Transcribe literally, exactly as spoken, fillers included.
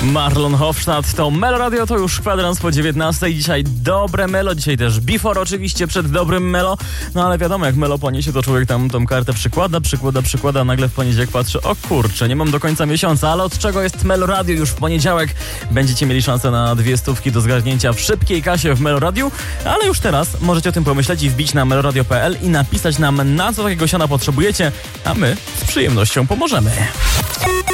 Marlon Hofstadt to Melo Radio, to już kwadrans po dziewiętnastej. Dzisiaj dobre Melo, dzisiaj też before oczywiście przed dobrym Melo. No ale wiadomo, jak Melo poniesie, to człowiek tam tą kartę przykłada, przykłada, przykłada, a nagle w poniedziałek patrzy, o kurczę, nie mam do końca miesiąca, ale od czego jest Melo Radio? Już w poniedziałek będziecie mieli szansę na dwie stówki do zgarnięcia w szybkiej kasie w Melo Radio, ale już teraz możecie o tym pomyśleć i wbić na meloradio kropka p l i napisać nam, na co takiego siana potrzebujecie, a my z przyjemnością pomożemy.